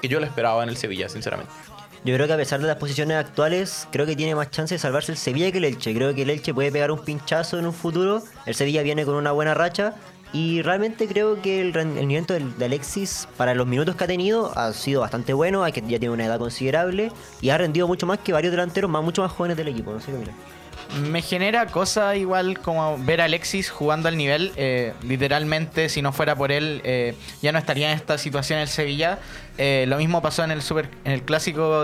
que yo lo esperaba en el Sevilla, sinceramente. Yo creo que a pesar de las posiciones actuales, creo que tiene más chance de salvarse el Sevilla que el Elche. Creo que el Elche puede pegar un pinchazo en un futuro. El Sevilla viene con una buena racha. Y realmente creo que el rendimiento de Alexis para los minutos que ha tenido ha sido bastante bueno. Que ya tiene una edad considerable y ha rendido mucho más que varios delanteros mucho más jóvenes del equipo. No sé qué mira. Me genera cosa igual como ver a Alexis jugando al nivel. Literalmente, si no fuera por él, ya no estaría en esta situación el Sevilla. Lo mismo pasó en el clásico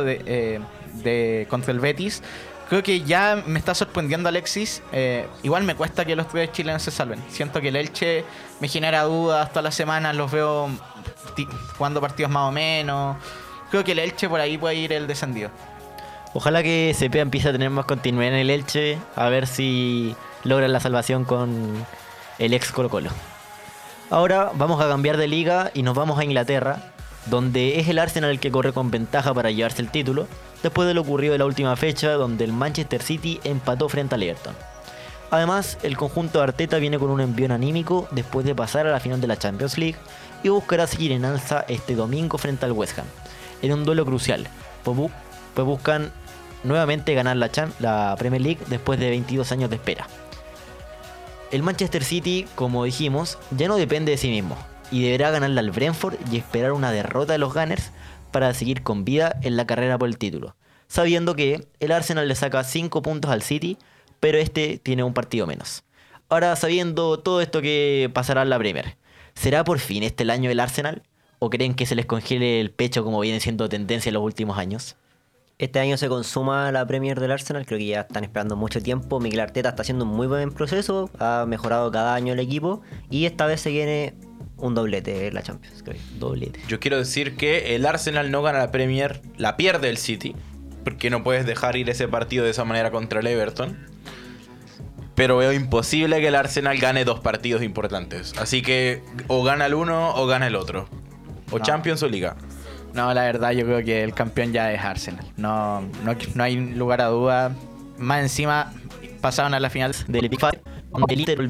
de contra el Betis. Creo que ya me está sorprendiendo Alexis. Igual me cuesta que los tres chilenos se salven. Siento que el Elche me genera dudas todas las semanas. Los veo jugando partidos más o menos. Creo que el Elche por ahí puede ir el descendido. Ojalá que Cepeda empiece a tener más continuidad en el Elche, a ver si logran la salvación con el ex Colo-Colo. Ahora vamos a cambiar de liga y nos vamos a Inglaterra, donde es el Arsenal el que corre con ventaja para llevarse el título, después de lo ocurrido en la última fecha, donde el Manchester City empató frente al Everton. Además, el conjunto de Arteta viene con un envión anímico después de pasar a la final de la Champions League y buscará seguir en alza este domingo frente al West Ham, en un duelo crucial, pues buscan nuevamente ganar la Premier League después de 22 años de espera. El Manchester City, como dijimos, ya no depende de sí mismo y deberá ganarle al Brentford y esperar una derrota de los Gunners para seguir con vida en la carrera por el título, sabiendo que el Arsenal le saca 5 puntos al City, pero este tiene un partido menos. Ahora, sabiendo todo esto que pasará en la Premier, ¿será por fin este el año del Arsenal? ¿O creen que se les congele el pecho como viene siendo tendencia en los últimos años? Este año se consuma la Premier del Arsenal, creo que ya están esperando mucho tiempo. Mikel Arteta está haciendo un muy buen proceso, ha mejorado cada año el equipo y esta vez se viene un doblete en la Champions, creo. Doblete. Yo quiero decir que el Arsenal no gana la Premier, la pierde el City, porque no puedes dejar ir ese partido de esa manera contra el Everton. Pero veo imposible que el Arsenal gane 2 partidos importantes. Así que o gana el uno o gana el otro. O No. Champions o Liga. No, la verdad yo creo que el campeón ya es Arsenal. No hay lugar a duda. Más encima pasaron a la final Del Big Five, donde el Inter